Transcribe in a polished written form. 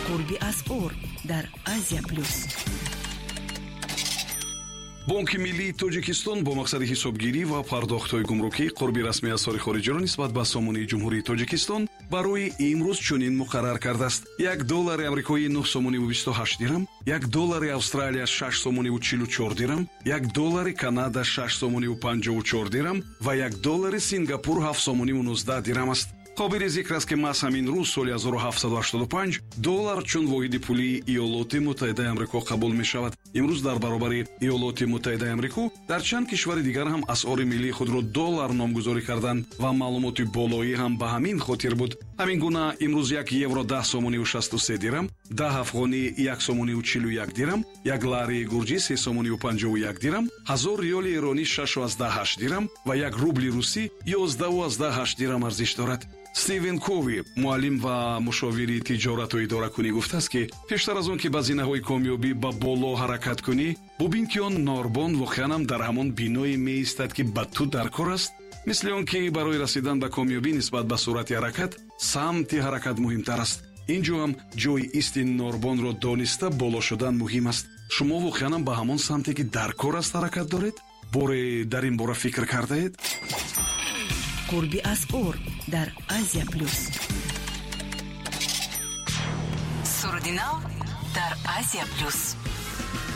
قربی از اور در آسیا پلوس. بانки миллии тоҷикистон бо мақсади ҳисобгирӣ ва пардохтҳои гумрукӣ қурби расмии асъори хориҷиро нисбат ба сомонии ҷумҳурии тоҷикистон барои имрӯз чунин муқаррар кардааст: $1 амрикоӣ 9 сомониву 28 дирам, $1 Австралия 6 сомониву 44 дирам, $1 Канада 6 сомониву 54 дирам ва $1 Сингапур 7 сомониву 19 дирам аст. қобили зикр аст ки маҳз ҳамин рӯз соли 1785 доллар чун воҳиди пулии иёлоти муттаҳидаи амрико қабул мешавад. имрӯз дар баробари иёлоти муттаҳидаи амрико дар чанд кишвари дигар ҳам асъори миллии худро доллар номгузорӣ карданд ва маълумоти болоӣ ҳам ба ҳамин хотир буд. ҳамин гуна имрӯз 1 евро 10 сомониву 63 дирам, 10 афғонӣ 1 сомониву 41 дирам, 1 ларии гурҷӣ 3 сомониву 51 дирам, 1000 риёли эронӣ 6.8 дирам ва 1 рубли русӣ 11.8 дирам арзиш дорад. Стивен Кови, муаллим ва мушовири тиҷорату идоракунӣ гуфтааст ки пештар аз он ки ба зинаҳои комёбӣ ба боло ҳаракат кунӣ, бубин ки он норбон воқеан ҳам дар ҳамон биное меистад ки ба ту дар кор аст. мисли он ки барои расидан ба комёбӣ нисбат ба суръати ҳаракат, самти ҳаракат муҳимтар аст. ин ҷо ҳам ҷои исти норбонро дониста боло шудан муҳим аст. шумо воқеан ҳам ба ҳамон самте ки дар кор аст ҳаракат доред? боре дар ин бора фикр кардаед? قربی از اور در آسیا پلوس. سرودی نو در آسیا پلوس.